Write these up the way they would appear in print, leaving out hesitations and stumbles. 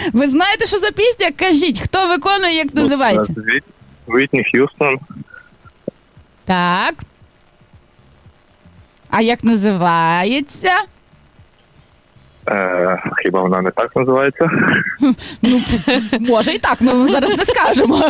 Ви знаєте, що за пісня? Кажіть, хто виконує, як називається? Вітні Х'юстон. Так. А як називається? Хіба вона не так називається? Ну, може і так, ми вам зараз не скажемо.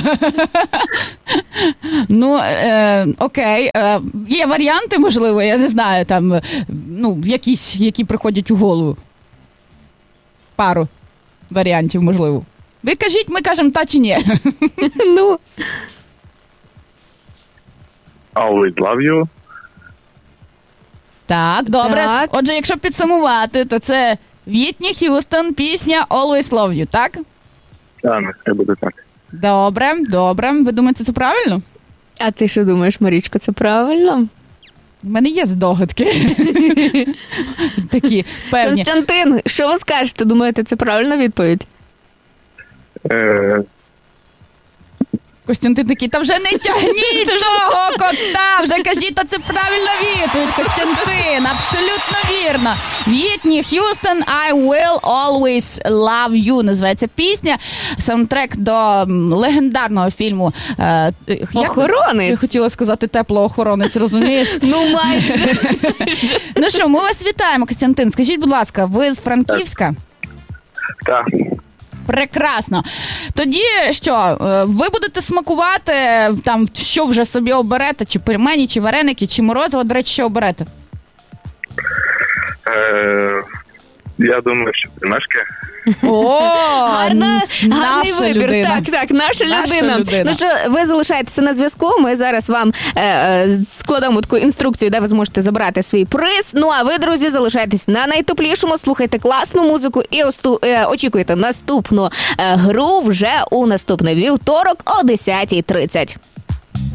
Ну, окей. Є варіанти, можливо, я не знаю, там, ну, якісь, які приходять у голову. Пару варіантів, можливо. Ви кажіть, ми кажемо та чи ні. Ну. Always love you. Так, добре. Так. Отже, якщо підсумувати, то це Вітні Х'юстон, пісня Always Love You, так? Так, нехай буде так. Добре, добре. Ви думаєте, це правильно? А ти що думаєш, Марічко, це правильно? У мене є здогадки. Такі певні. Костянтин, що ви скажете? Думаєте, це правильна відповідь? Костянтин такий, та вже не тягніть того кота, вже кажіть, та це правильна відповідь, Костянтин, абсолютно вірно. Вітні Х'юстон, I will always love you, називається пісня, саундтрек до легендарного фільму Охоронець. Я хотіла сказати теплоохоронець, розумієш? Ну, майже. Ну що, ми вас вітаємо, Костянтин, скажіть, будь ласка, ви з Франківська? Так. Прекрасно. Тоді що, ви будете смакувати, там, що вже собі оберете, чи пельмені, чи вареники, чи морозиво, до речі, що оберете? Я думаю, що пельмешки. О, Гарний вибір. людина. Так, наша людина. Ну що, ви залишаєтеся на зв'язку, ми зараз вам складемо таку інструкцію, де ви зможете забрати свій приз. Ну а ви, друзі, залишайтесь на найтеплішому, слухайте класну музику і очікуйте наступну гру вже у наступний вівторок о 10:30.